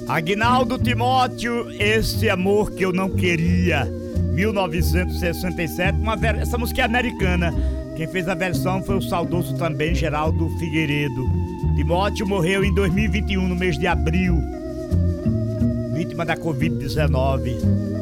Aguinaldo Timóteo, Esse Amor Que Eu Não Queria, 1967. Essa música é americana. Quem fez a versão foi o saudoso também Geraldo Figueiredo. Timóteo morreu em 2021, no mês de abril, vítima da Covid-19.